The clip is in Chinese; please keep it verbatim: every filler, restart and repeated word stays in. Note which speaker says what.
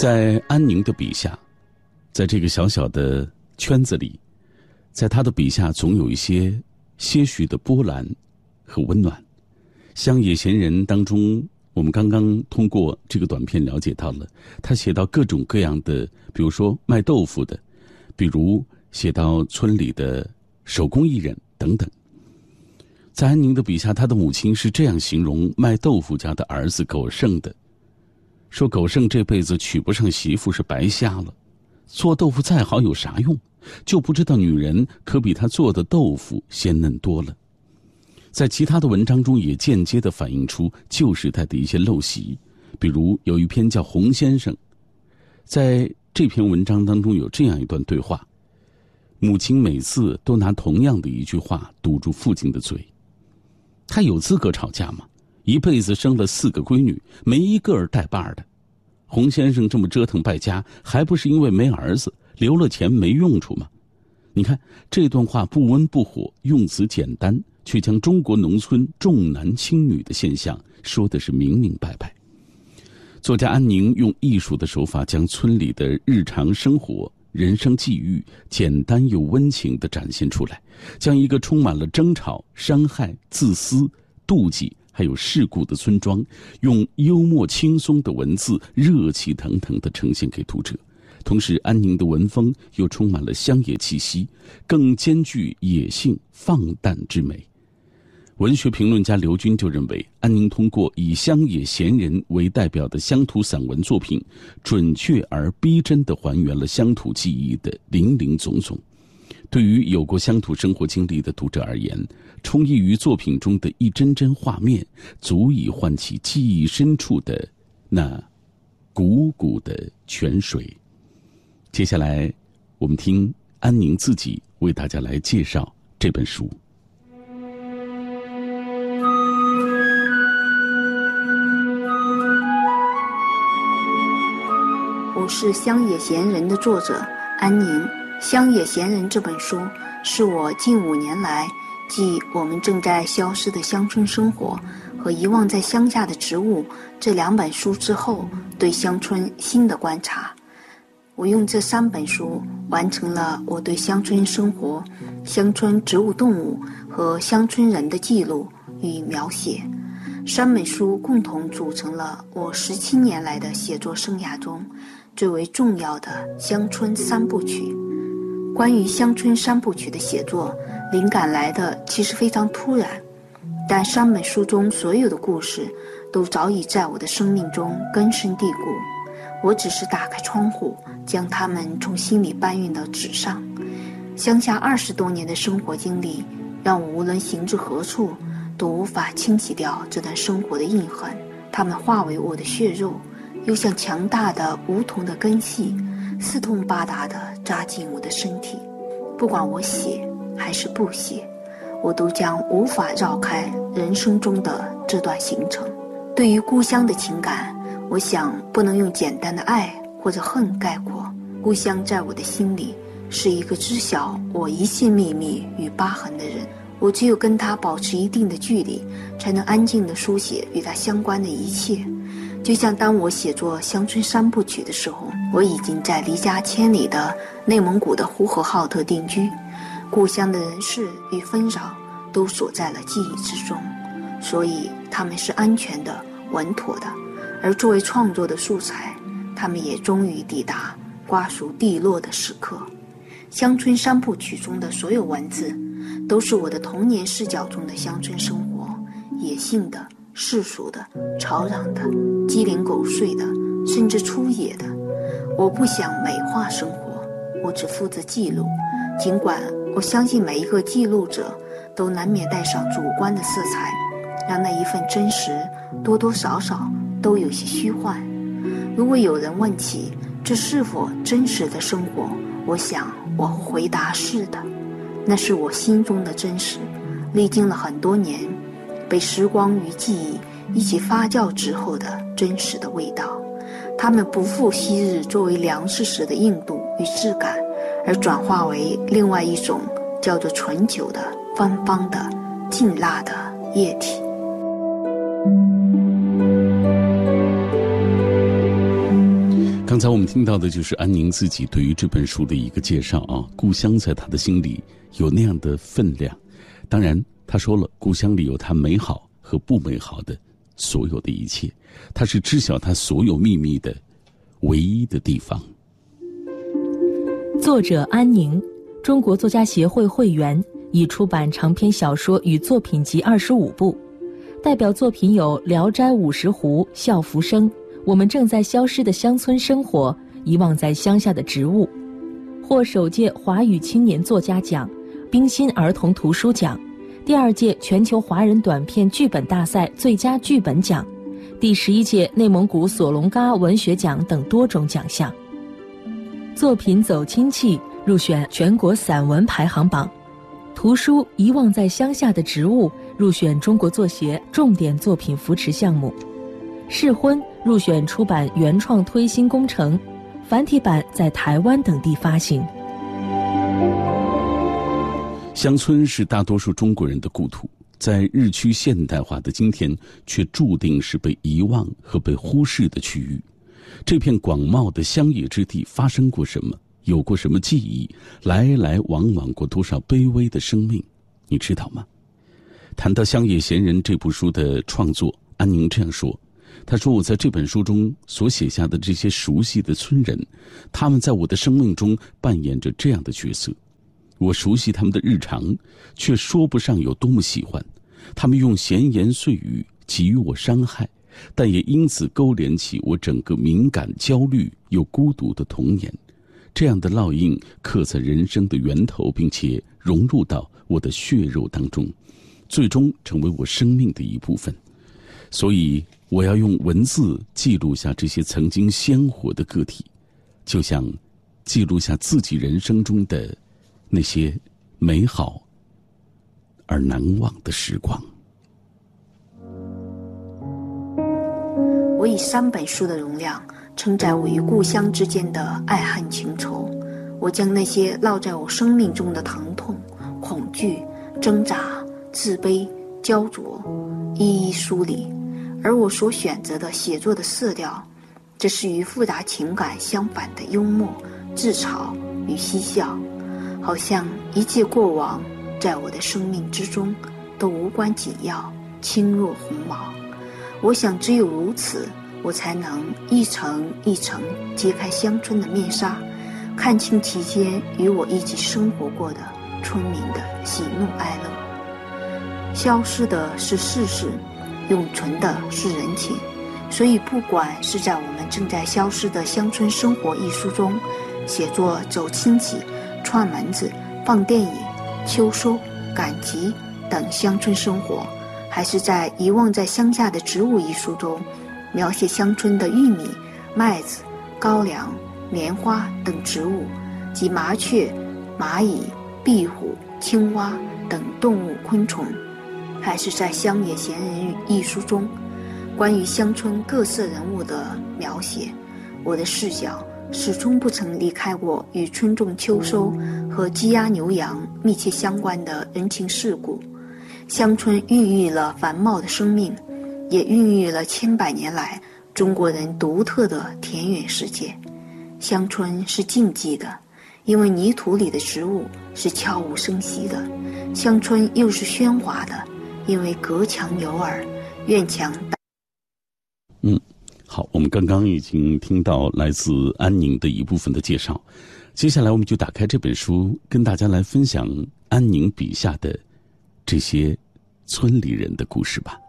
Speaker 1: 在安宁的笔下，在这个小小的圈子里，在他的笔下总有一些些许的波澜和温暖。乡野闲人当中，我们刚刚通过这个短片了解到了，他写到各种各样的，比如说卖豆腐的，比如写到村里的手工艺人等等。在安宁的笔下，他的母亲是这样形容卖豆腐家的儿子狗剩的，说狗剩这辈子娶不上媳妇是白瞎了，做豆腐再好有啥用，就不知道女人可比他做的豆腐鲜嫩多了。在其他的文章中也间接地反映出旧时代的一些陋习，比如有一篇叫《洪先生》，在这篇文章当中有这样一段对话，母亲每次都拿同样的一句话堵住父亲的嘴，他有资格吵架吗？一辈子生了四个闺女，没一个儿带把的。洪先生这么折腾败家，还不是因为没儿子，留了钱没用处吗？你看这段话不温不火，用词简单，却将中国农村重男轻女的现象说的是明明白白。作家安宁用艺术的手法，将村里的日常生活、人生际遇简单又温情地展现出来，将一个充满了争吵、伤害、自私、妒忌还有世故的村庄，用幽默轻松的文字热气腾腾地呈现给读者。同时安宁的文风又充满了乡野气息，更兼具野性放诞之美。文学评论家刘军就认为，安宁通过以乡野闲人为代表的乡土散文作品，准确而逼真地还原了乡土记忆的林林总总。对于有过乡土生活经历的读者而言，充溢于作品中的一帧帧画面，足以唤起记忆深处的那汩汩的泉水。接下来我们听安宁自己为大家来介绍这本书。
Speaker 2: 我是《乡野闲人》的作者安宁。《乡野闲人》这本书是我近五年来继我们正在消失的乡村生活和遗忘在乡下的植物这两本书之后，对乡村新的观察。我用这三本书完成了我对乡村生活、乡村植物动物和乡村人的记录与描写。三本书共同组成了我十七年来的写作生涯中最为重要的乡村三部曲。关于乡村三部曲的写作，灵感来的其实非常突然，但三本书中所有的故事都早已在我的生命中根深蒂固。我只是打开窗户，将它们从心里搬运到纸上。乡下二十多年的生活经历，让我无论行至何处，都无法清洗掉这段生活的印痕。它们化为我的血肉，又像强大的无瞳的根系，四通八达地扎进我的身体。不管我写还是不写，我都将无法绕开人生中的这段行程。对于故乡的情感，我想不能用简单的爱或者恨概括。故乡在我的心里是一个知晓我一切秘密与疤痕的人。我只有跟他保持一定的距离，才能安静地书写与他相关的一切。就像当我写作乡村三部曲的时候，我已经在离家千里的内蒙古的呼和浩特定居，故乡的人事与纷扰都锁在了记忆之中，所以他们是安全的、稳妥的。而作为创作的素材，他们也终于抵达瓜熟蒂落的时刻。乡村三部曲中的所有文字，都是我的童年视角中的乡村生活，野性的、世俗的、吵嚷的、鸡零狗碎的，甚至粗野的。我不想美化生活，我只负责记录。尽管我相信每一个记录者都难免带上主观的色彩，让那一份真实多多少少都有些虚幻。如果有人问起这是否真实的生活，我想我会回答是的。那是我心中的真实，历经了很多年，被时光与记忆一起发酵之后的真实的味道。它们不复昔日作为粮食时的硬度与质感，而转化为另外一种叫做醇酒的芬芳的劲辣的液体。
Speaker 1: 刚才我们听到的就是安宁自己对于这本书的一个介绍啊，故乡在他的心里有那样的分量。当然他说了，故乡里有他美好和不美好的所有的一切，他是知晓他所有秘密的唯一的地方。
Speaker 3: 作者安宁，中国作家协会会员，已出版长篇小说与作品集二十五部，代表作品有《聊斋五十湖》《笑浮生》《我们正在消失的乡村生活》《遗忘在乡下的植物》，获首届华语青年作家奖、冰心儿童图书奖，第二届全球华人短片剧本大赛最佳剧本奖，第十一届内蒙古索隆嘎文学奖等多种奖项。作品走亲戚入选全国散文排行榜，图书《遗忘在乡下的植物》入选中国作协重点作品扶持项目，适婚入选出版原创推新工程，繁体版在台湾等地发行。
Speaker 1: 乡村是大多数中国人的故土，在日趋现代化的今天，却注定是被遗忘和被忽视的区域。这片广袤的乡野之地发生过什么？有过什么记忆？来来往往过多少卑微的生命？你知道吗？谈到《乡野闲人》这部书的创作，安宁这样说，他说，我在这本书中所写下的这些熟悉的村人，他们在我的生命中扮演着这样的角色。我熟悉他们的日常，却说不上有多么喜欢。他们用闲言碎语给予我伤害，但也因此勾连起我整个敏感、焦虑又孤独的童年。这样的烙印刻在人生的源头，并且融入到我的血肉当中，最终成为我生命的一部分。所以我要用文字记录下这些曾经鲜活的个体，就像记录下自己人生中的那些美好而难忘的时光。
Speaker 2: 我以三本书的容量承载我与故乡之间的爱恨情仇，我将那些烙在我生命中的疼痛、恐惧、挣扎、自卑、焦灼一一梳理。而我所选择的写作的色调，这是与复杂情感相反的幽默、自嘲与嬉笑，好像一切过往在我的生命之中都无关紧要，轻若鸿毛。我想只有如此，我才能一层一层揭开乡村的面纱，看清其间与我一起生活过的村民的喜怒哀乐。消失的是世事，永存的是人情。所以不管是在我们正在消失的乡村生活一书中写作走亲戚、串门子、放电影、秋收、赶集等乡村生活，还是在遗忘在乡下的植物一书中描写乡村的玉米、麦子、高粱、棉花等植物，及麻雀、蚂蚁、壁虎、青蛙等动物昆虫，还是在《乡野闲人》一书中关于乡村各色人物的描写，我的视角始终不曾离开过与春种秋收和鸡鸭牛羊密切相关的人情世故。乡村孕育了繁茂的生命，也孕育了千百年来中国人独特的田园世界。乡村是静寂的，因为泥土里的植物是悄无声息的；乡村又是喧哗的，因为隔墙有耳，院墙大。
Speaker 1: 嗯，好，我们刚刚已经听到来自安宁的一部分的介绍，接下来我们就打开这本书，跟大家来分享安宁笔下的这些村里人的故事吧。